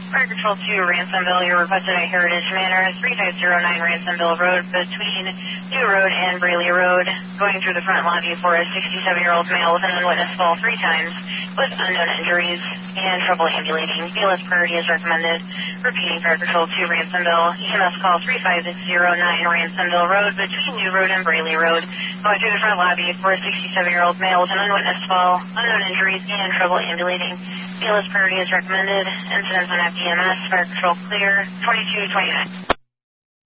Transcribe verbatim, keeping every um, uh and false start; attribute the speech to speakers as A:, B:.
A: Fire Control two, Ransomville, you're requested at Heritage Manor, three five zero nine Ransomville Road, between New Road and Braley Road, going through the front lobby for a sixty-seven-year-old male with an unwitnessed fall three times, with unknown injuries and trouble ambulating. B L S priority is recommended. Repeating, Fire Control two, Ransomville, E M S call three five zero nine Ransomville Road, between New Road and Braley Road, going through the front lobby for a sixty-seven-year-old male with an unwitnessed fall, unknown injuries, and trouble ambulating. B L S priority is recommended. Incidents on F D M S, Fire Control clear, twenty-two twenty-nine.